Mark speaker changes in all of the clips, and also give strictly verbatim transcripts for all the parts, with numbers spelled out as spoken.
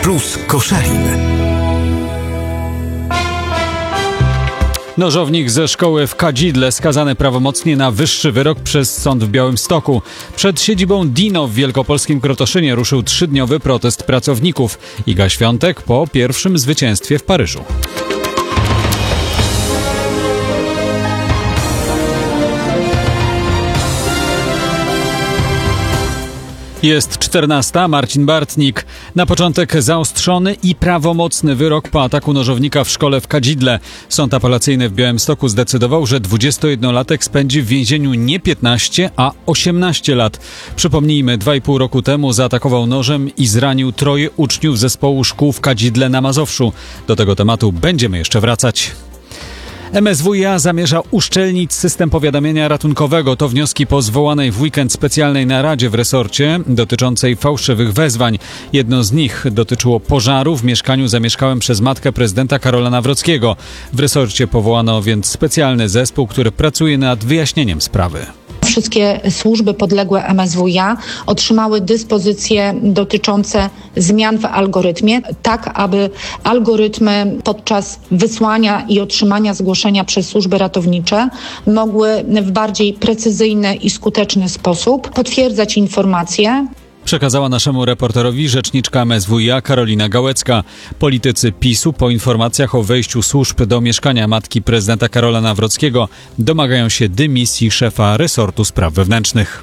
Speaker 1: Plus Koszalin.
Speaker 2: Nożownik ze szkoły w Kadzidle skazany prawomocnie na wyższy wyrok przez sąd w Białymstoku. Przed siedzibą Dino w wielkopolskim Krotoszynie ruszył trzydniowy protest pracowników. Iga Świątek po pierwszym zwycięstwie w Paryżu. Jest czternasta. Marcin Bartnik. Na początek zaostrzony i prawomocny wyrok po ataku nożownika w szkole w Kadzidle. Sąd apelacyjny w Białymstoku zdecydował, że dwudziestojednolatek spędzi w więzieniu nie piętnaście, a osiemnaście lat. Przypomnijmy, dwa i pół roku temu zaatakował nożem i zranił troje uczniów zespołu szkół w Kadzidle na Mazowszu. Do tego tematu będziemy jeszcze wracać. M S W iA zamierza uszczelnić system powiadamiania ratunkowego. To wnioski po zwołanej w weekend specjalnej naradzie w resorcie dotyczącej fałszywych wezwań. Jedno z nich dotyczyło pożaru w mieszkaniu zamieszkałym przez matkę prezydenta Karola Nawrockiego. W resorcie powołano więc specjalny zespół, który pracuje nad wyjaśnieniem sprawy.
Speaker 3: Wszystkie służby podległe M S W iA otrzymały dyspozycje dotyczące zmian w algorytmie, tak aby algorytmy podczas wysłania i otrzymania zgłoszenia przez służby ratownicze mogły w bardziej precyzyjny i skuteczny sposób potwierdzać informacje.
Speaker 2: Przekazała naszemu reporterowi rzeczniczka M S W iA Karolina Gałecka. Politycy PiSu po informacjach o wejściu służb do mieszkania matki prezydenta Karola Nawrockiego domagają się dymisji szefa resortu spraw wewnętrznych.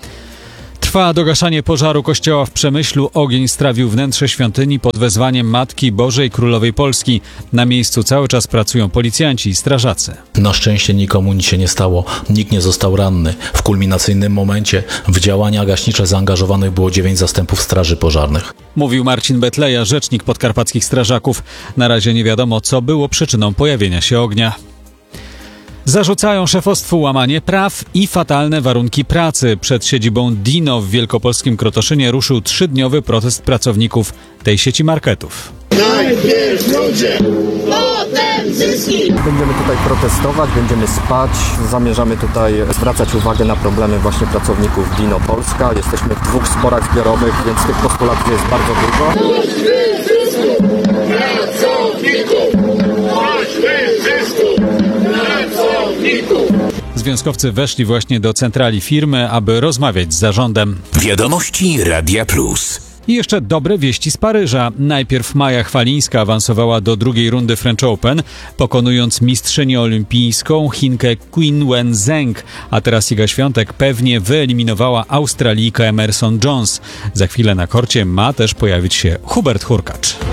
Speaker 2: Trwa dogaszanie pożaru kościoła w Przemyślu. Ogień strawił wnętrze świątyni pod wezwaniem Matki Bożej Królowej Polski. Na miejscu cały czas pracują policjanci i strażacy.
Speaker 4: Na szczęście nikomu nic się nie stało, nikt nie został ranny. W kulminacyjnym momencie w działania gaśnicze zaangażowanych było dziewięć zastępów straży pożarnych.
Speaker 2: Mówił Marcin Betleja, rzecznik podkarpackich strażaków. Na razie nie wiadomo, co było przyczyną pojawienia się ognia. Zarzucają szefostwu łamanie praw i fatalne warunki pracy. Przed siedzibą Dino w wielkopolskim Krotoszynie ruszył trzydniowy protest pracowników tej sieci marketów.
Speaker 5: Najpierw ludzie, potem zyski.
Speaker 6: Będziemy tutaj protestować, będziemy spać. Zamierzamy tutaj zwracać uwagę na problemy właśnie pracowników Dino Polska. Jesteśmy w dwóch sporach zbiorowych, więc tych postulatów jest bardzo dużo.
Speaker 2: Związkowcy weszli właśnie do centrali firmy, aby rozmawiać z zarządem.
Speaker 1: Wiadomości Radia Plus.
Speaker 2: I jeszcze dobre wieści z Paryża. Najpierw Maja Chwalińska awansowała do drugiej rundy French Open, pokonując mistrzynię olimpijską Chinkę Qin Wenzheng, a teraz Iga Świątek pewnie wyeliminowała Australijkę Emerson Jones. Za chwilę na korcie ma też pojawić się Hubert Hurkacz.